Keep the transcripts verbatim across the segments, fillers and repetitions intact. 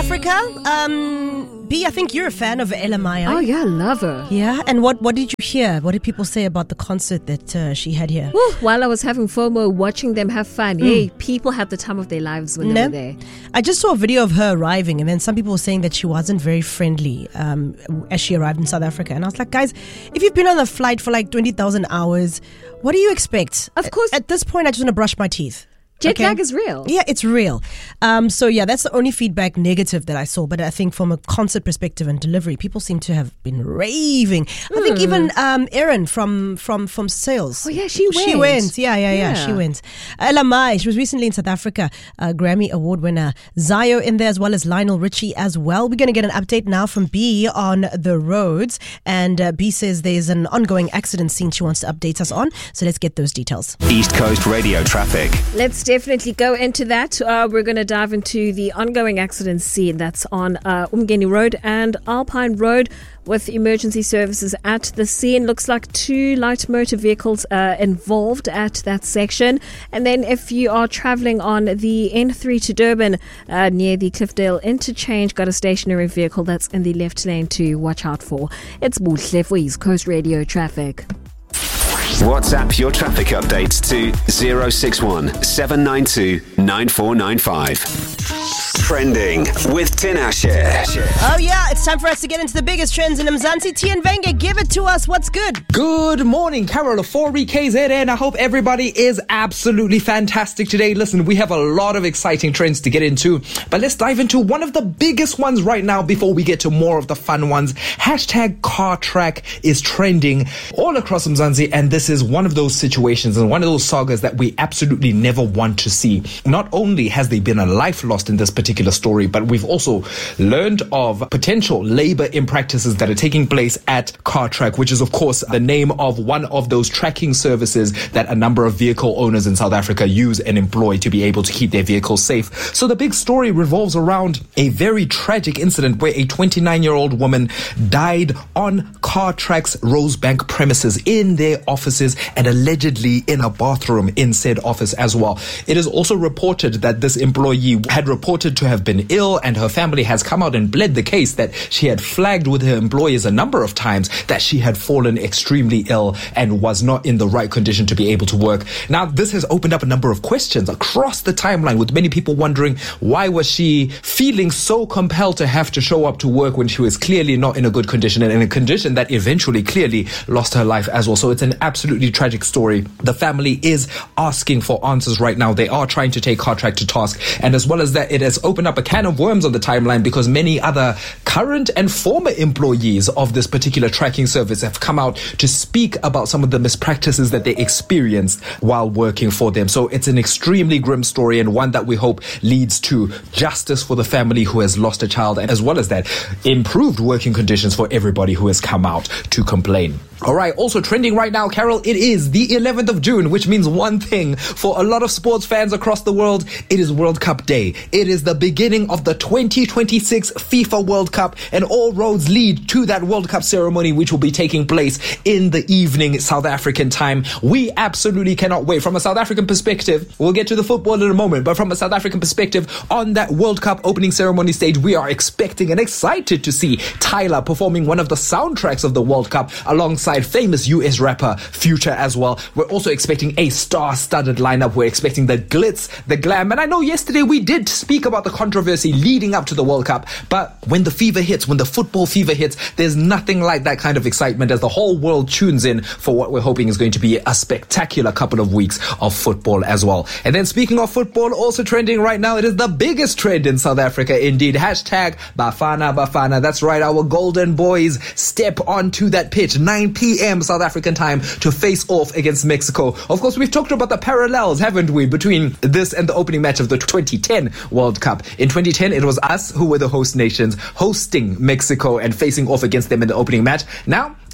Africa. Um, B, I think you're a fan of Ella Maya. Oh yeah, love her. Yeah, and what, what did you hear? What did people say about the concert that uh, she had here? Woo, while I was having FOMO watching them have fun, mm. hey, people had the time of their lives when no? they were there. I just saw a video of her arriving, and then some people were saying that she wasn't very friendly um, as she arrived in South Africa. And I was like, guys, if you've been on a flight for like twenty thousand hours, what do you expect? Of course. At, at this point, I just want to brush my teeth. Jet okay. lag is real. Yeah, it's real. Um, so yeah, that's the only feedback negative that I saw. But I think from a concert perspective and delivery, people seem to have been raving. Mm. I think even um, Erin from from from sales. Oh yeah, she went. She went. Yeah, yeah, yeah. yeah. She went. Ella Mai, she was recently in South Africa. Uh, Grammy Award winner Zayo in there, as well as Lionel Richie as well. We're going to get an update now from B on the roads, and uh, B says there's an ongoing accident scene she wants to update us on. So let's get those details. East Coast Radio traffic. Let's definitely go into that. Uh, we're going to dive into the ongoing accident scene that's on uh, Umgeni Road and Alpine Road with emergency services at the scene. Looks like two light motor vehicles uh, involved at that section. And then if you are travelling on the N three to Durban uh, near the Cliffdale interchange, got a stationary vehicle that's in the left lane to watch out for. It's Buhle for East Coast Radio traffic. WhatsApp your traffic updates to zero six one seven nine two nine four nine five. Trending with Tinashe. Oh yeah, it's time for us to get into the biggest trends in Mzansi. Tian Venge, give it to us. What's good? Good morning, Carol of four E K Z N. I hope everybody is absolutely fantastic today. Listen, we have a lot of exciting trends to get into, but let's dive into one of the biggest ones right now before we get to more of the fun ones. Hashtag car track is trending all across Mzansi, and this is one of those situations and one of those sagas that we absolutely never want to see. Not only has there been a life lost in this particular story, but we've also learned of potential labor impractices that are taking place at CarTrack, which is of course the name of one of those tracking services that a number of vehicle owners in South Africa use and employ to be able to keep their vehicles safe. So the big story revolves around a very tragic incident where a twenty-nine-year-old woman died on CarTrack's Rosebank premises in their offices and allegedly in a bathroom in said office as well. It is also reported that this employee had reported to have been ill, and her family has come out and bled the case that she had flagged with her employers a number of times that she had fallen extremely ill and was not in the right condition to be able to work. Now, this has opened up a number of questions across the timeline, with many people wondering, why was she feeling so compelled to have to show up to work when she was clearly not in a good condition, and in a condition that eventually clearly lost her life as well. So it's an absolutely tragic story. The family is asking for answers right now. They are trying to take CarTrack to task, and as well as that, it has opened up a can of worms on the timeline, because many other current and former employees of this particular tracking service have come out to speak about some of the mispractices that they experienced while working for them. So it's an extremely grim story, and one that we hope leads to justice for the family who has lost a child, and as well as that, improved working conditions for everybody who has come out to complain. All right, also trending right now, Carol, it is the eleventh of June, which means one thing for a lot of sports fans across the world. It is World Cup Day. It is the beginning of the twenty twenty-six FIFA World Cup, and all roads lead to that World Cup ceremony, which will be taking place in the evening South African time. We absolutely cannot wait. From a South African perspective, we'll get to the football in a moment, but from a South African perspective, on that World Cup opening ceremony stage, we are expecting and excited to see Tyler performing one of the soundtracks of the World Cup alongside famous U S rapper Future as well. We're also expecting a star-studded lineup. We're expecting the glitz, the glam, and I know yesterday we did speak about the controversy leading up to the World Cup, but when the fever hits, when the football fever hits, there's nothing like that kind of excitement as the whole world tunes in for what we're hoping is going to be a spectacular couple of weeks of football as well. And then speaking of football, also trending right now, it is the biggest trend in South Africa indeed. Hashtag Bafana Bafana. That's right, our golden boys step onto that pitch, nine p.m. South African time, to face off against Mexico. Of course, we've talked about the parallels, haven't we, between this and the opening match of the twenty ten World Cup. In twenty ten, it was us who were the host nations hosting Mexico and facing off against them in the opening match. Now,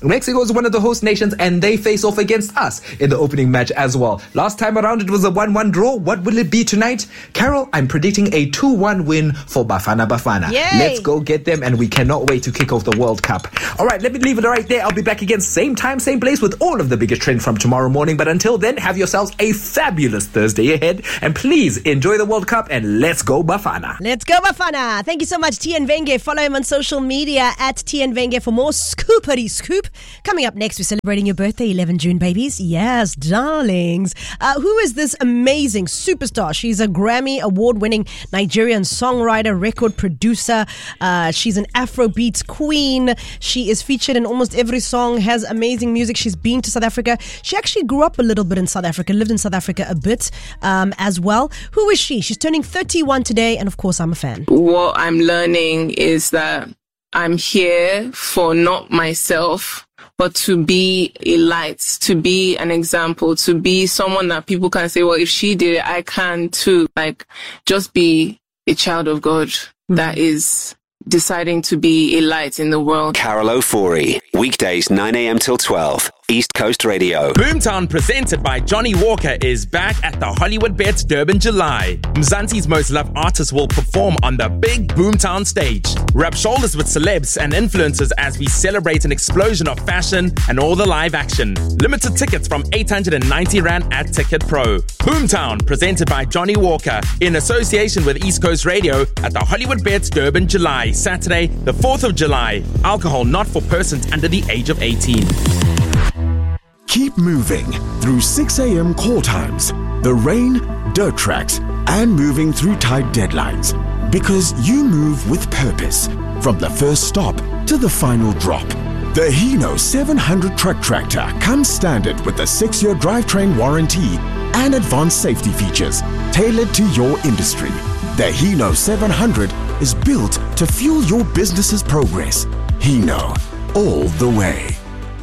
Mexico is one of the host nations and they face off against us in the opening match as well. Last time around it was a one one draw. What will it be tonight? Carol, I'm predicting a two one win for Bafana Bafana. Yay. Let's go get them and we cannot wait to kick off the World Cup. All right, let me leave it right there. I'll be back again same time, same place with all of the biggest trend from tomorrow morning. But until then, have yourselves a fabulous Thursday ahead and please enjoy the World Cup and let's go Bafana. Let's go Bafana. Thank you so much, T N Venge. Follow him on social media at T N Venge for more scoopery scoop. Coming up next, we're celebrating your birthday, eleventh of June, babies. Yes, darlings. Uh, who is this amazing superstar? She's a Grammy award-winning Nigerian songwriter, record producer. Uh, she's an Afrobeats queen. She is featured in almost every song, has amazing music. She's been to South Africa. She actually grew up a little bit in South Africa, lived in South Africa a bit um, as well. Who is she? She's turning thirty-one today, and of course, I'm a fan. What I'm learning is that I'm here for not myself, but to be a light, to be an example, to be someone that people can say, well, if she did it, I can too. Like, just be a child of God that is deciding to be a light in the world. Carol Ofori, weekdays nine a.m. till twelve, East Coast Radio. Boomtown, presented by Johnny Walker, is back at the Hollywood Bets Durban July. Mzansi's most loved artists will perform on the big Boomtown stage. Rub shoulders with celebs and influencers as we celebrate an explosion of fashion and all the live action. Limited tickets from eight hundred ninety rand at Ticket Pro. Boomtown, presented by Johnny Walker, in association with East Coast Radio at the Hollywood Bets Durban July, Saturday, the fourth of July. Alcohol not for persons under the age of eighteen. Keep moving through six a.m. call times, the rain, dirt tracks, and moving through tight deadlines. Because you move with purpose, from the first stop to the final drop. The Hino seven hundred truck tractor comes standard with a six-year drivetrain warranty and advanced safety features tailored to your industry. The Hino seven hundred is built to fuel your business's progress. Hino, all the way.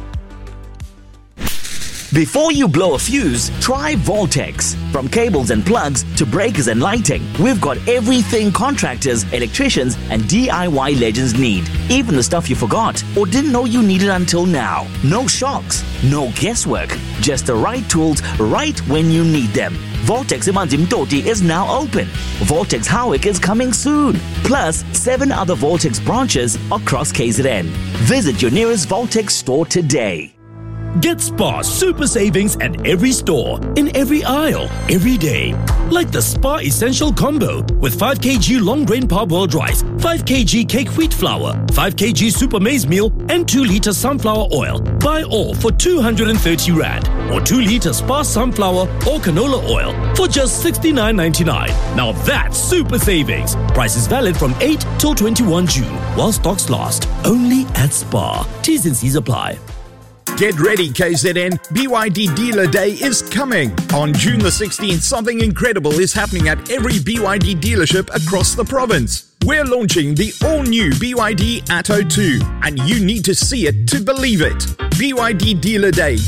Before you blow a fuse, try Voltex. From cables and plugs to breakers and lighting, we've got everything contractors, electricians, and D I Y legends need. Even the stuff you forgot or didn't know you needed until now. No shocks, no guesswork, just the right tools right when you need them. Voltex Imanzi Mtoti is now open. Voltex Howick is coming soon. Plus, seven other Voltex branches across K Z N. Visit your nearest Voltex store today. Get Spar super savings at every store, in every aisle, every day. Like the Spar Essential Combo with five kilograms long grain parboiled rice, five kilograms cake wheat flour, five kilograms super maize meal, and two litre sunflower oil. Buy all for two hundred thirty rand. Or two litre Spar sunflower or canola oil for just sixty-nine ninety-nine. Now that's super savings. Price is valid from eighth till twenty-first of June while stocks last. Only at Spar. T's and C's apply. Get ready, K Z N. B Y D Dealer Day is coming. On June the sixteenth, something incredible is happening at every B Y D dealership across the province. We're launching the all-new B Y D Atto two, and you need to see it to believe it. B Y D Dealer Day,